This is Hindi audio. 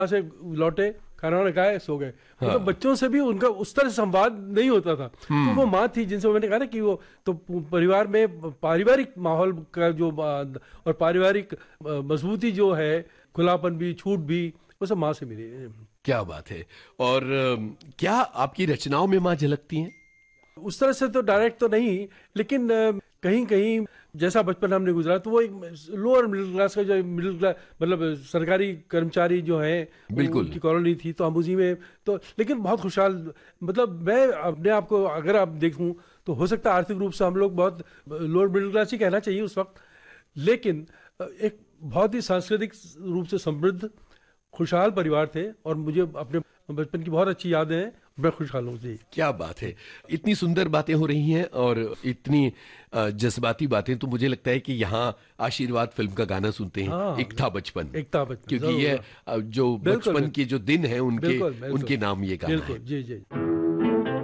से लौटे, खाना वाना खाए, सो गए। मतलब बच्चों से भी उनका उस तरह से संवाद नहीं होता था। तो वो माँ थी जिनसे मैंने कहा ना कि वो तो परिवार में पारिवारिक माहौल का जो और पारिवारिक मजबूती जो है, खुलापन भी, छूट भी, वो सब माँ से मिली है। क्या बात है। और क्या आपकी रचनाओं में माँ झलकती हैं? उस तरह से तो डायरेक्ट तो नहीं, लेकिन कहीं कहीं जैसा बचपन हमने गुजरा, तो वो एक लोअर मिडिल क्लास का, जो मिडिल क्लास मतलब सरकारी कर्मचारी जो हैं, बिल्कुल। उनकी कॉलोनी थी, तो हम उसी में तो, लेकिन बहुत खुशहाल। मतलब मैं अपने आप को अगर आप देखूं तो हो सकता है आर्थिक रूप से हम लोग बहुत लोअर मिडिल क्लास ही कहना चाहिए उस वक्त, लेकिन एक बहुत ही सांस्कृतिक रूप से समृद्ध खुशहाल परिवार थे, और मुझे अपने बचपन की बहुत अच्छी यादें हैं। मैं खुशहाल हूँ जी। क्या बात है। इतनी सुंदर बातें हो रही हैं और इतनी जज्बाती बातें, तो मुझे लगता है कि यहाँ आशीर्वाद फिल्म का गाना सुनते हैं, हाँ, एक था बचपन। एक था बचपन, क्योंकि जरूर ये जरूर। जो बिल्कुल बचपन बिल्कुल के जो दिन हैं उनके बिल्कुल बिल्कुल उनके नाम ये गाना बिल्कुल, है। जी जी।